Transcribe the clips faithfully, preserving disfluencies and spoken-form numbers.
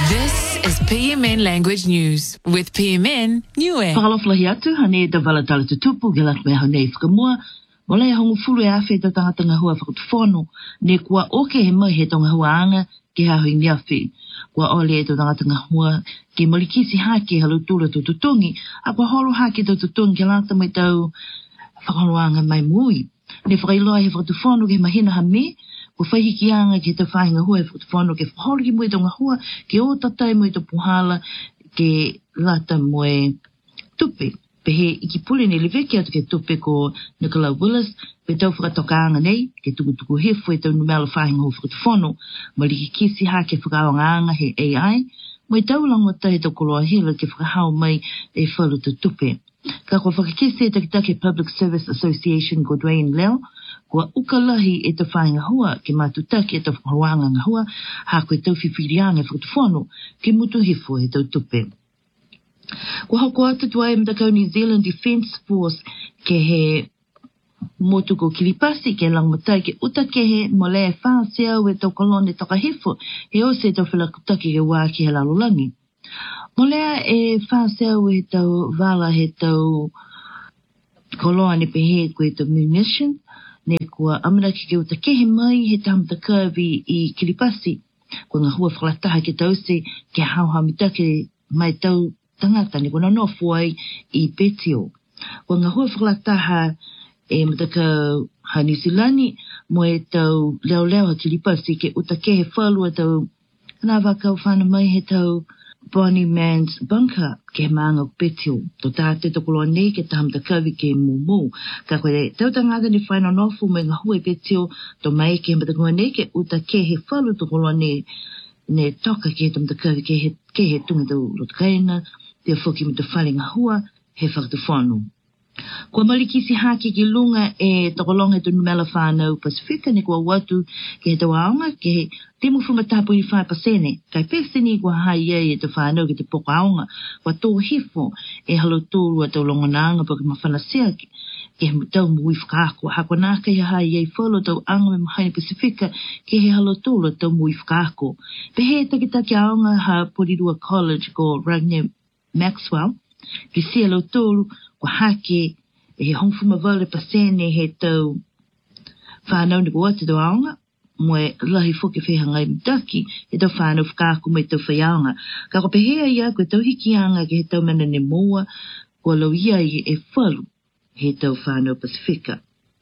This is P M N Language News with P M N Niue. Whakalofalahi atu, hane da walatala tutupu, gelat mea hane whakamua. Wale hongu fulu e awhi tau tangatanga hua whakatuwhono, ne kua oke he mai he tonga hua anga, ke hahui ni awhi. Kua ole e tau tangatanga hua, ke malikisi hake halutula tu tutungi, a kua holo hake tau tutungi, ke lata mai tau whakaloanga mai mui. Ne whakailoa he whakatuwhono ke mahina ha me, ko whaihiki anga ke te whahinga hua e whakatuwhono ke whahori ki mui tonga hua, ke o tatai mui to puhala, ke lata mui tupe. Pehe iki pule ne leveki atu ke tupe ko Nicola Willis, pe tau whakatokaanga nei, ke tukutuku hefo e tau numela whahinga hua whakatuwhono, maliki kisi ha ke whakaongaanga he A I, mai tau langwata he tau koloa hila ke whakahau mai e whalu te tupe. Ka kua whakakisi e takitake Public Service Association ko Dwayne Leo, kua ukalahi e te whainga hua ke matutaki e te whakaroanga nga hua, ha koe tau whiwhirianga e whakatuwhono ke mutu hefo he tau tupe. Kua hoko atu tuai mtakau New Zealand Defence Force ke he motu ko Kiripati ke langmatai ke utakehe mo le whaasea e tau kolone toka hefo he o se tau whalakutaki ke wā ki he lalolangi. Mo lea e whaasea e tau wala he tau kolone pehe koe tau munition, ne kua amaraki ke utakehe mai he tamta kirvi i Kiripati, kua ngā hua whalataha ke tau se ke hauhamitake mai tau tangata ni kona nofu ai i Petio. Kua ngā hua whalataha e mataka ha New Zealandi mo e tau leo leo ha Kiripati ke utakehe whalua tau nā wakau whana mai he tau Bonnie Man's Bunker ke maanga Petio. To tāte to koloa nei ke tahamta kawi ke mumu. Ka koe tau tangata ni whaina nofu me ngā hua Petio to mai ke mataka nei ke utakehe whalu to koloa nei ne toka ke tahamta kawi ke he, ke he tunga tau rotkaina te whoki me te whalinga hua he whakatuwhanu. Kua malikisi haki ki lunga e tokolonga tu numela whanau Pasifika ne kua watu ke he tawaonga ke he timu whumatapu i whai pasene. Kai pesini kua hai ei e te whanau ke te pokaonga kua tō hifo e halo tōru a tau longananga pa ke mawhanasea ke he tau mui whakaako. Hako nāka i hai ei whalo tau anga me mahaini Pasifika ke he halo tōru a tau mui whakaako. Pe he takitaki aonga ha Porirua College ko Ragne Maxwell, ki sia lo tōru kua hake e he hongfuma wale pasene he tau whanau ni kua te tau aonga, mo e lahi whoke whehangai mtaki he tau whanau whakaako me tau whaiaonga. Ka ko pehea ia koe tau hiki anga ke he tau mana ne moa, kua lau ia i e whalu he tau whanau Pasifika.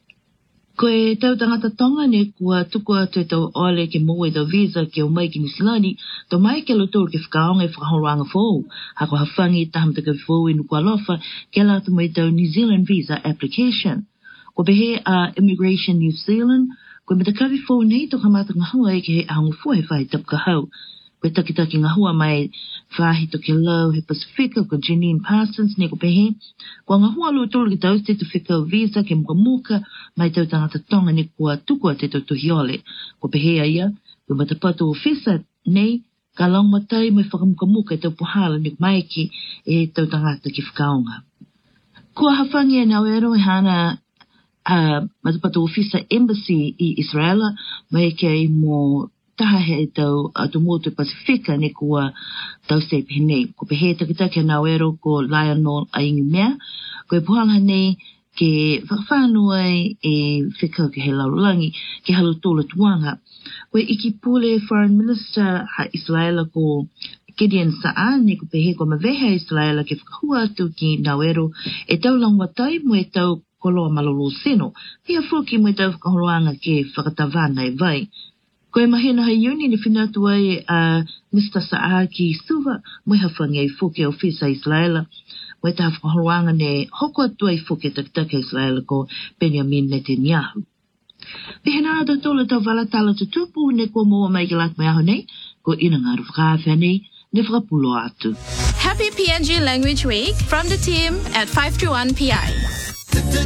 Koe tau tangata tonga ne kua tuku atu e tau ole ke moe tau visa ke o mai ki New Zealand, tau mai ke lo tōru ke whakaonga e whakaholoanga fōu. Hako hawhangi tahamta ka fōu inu kua lofa ke lata mai tau New Zealand visa application. Ko behe a uh, Immigration New Zealand, koe me takawi fōu nei to kamata ngā hua e ke he ahangu fōu he whai tapka hau. Koe takitaki ngā hua mai whahi to ke lau he Pasifika ko Janine Parsons ne ko pehe. Kua ngā hua lua tōru ki tau te tu whikau visa ke muka muka mai tau tangata tonga ne kua tukua te tau tuhiole. Ko pehe ia, koe matapatu o whisa nei, ka lau matai mai whakamuka muka e tau puhala ne mai ki e tau tangata ki whakaonga. Kua hawhangi e nau ero e hana uh, matapatu o whisa embassy i Israela mai ke i mo taha he tau atu motu Pasifika ne kua tau sepe nei. Ko pehe takitaki nau ero ko Lionel Aingi mea, ko e puhala nei ke whakawhanua e whikau ke he laulangi ke halu tōla tuanga. Ko e iki pule Foreign Minister ha Israela ko Gideon Sa'a ne ko pehe ko maweha Israela ke whakahua atu ki nau ero e tau langwatai mo e tau koloa malolo seno. Hea whoki mo e tau whakaholoanga ke whakatawana e vai. Ko e mahena hai iuni ni whinatu ai a uh, Mister Sa'a ki Suva, mo e hawhangi ai whoke o whisa Israela, mo e taha whakaholoanga ne hoko atu ai whoke takitaka Israela ko Benjamin Netanyahu. Pehena ata tola tau walatala tutupu ne kua moa mai ki lat mai aho nei, ko ina ngāru whakawhia nei, ne whakapulo atu. Happy P N G Language Week from the team at five to one P I.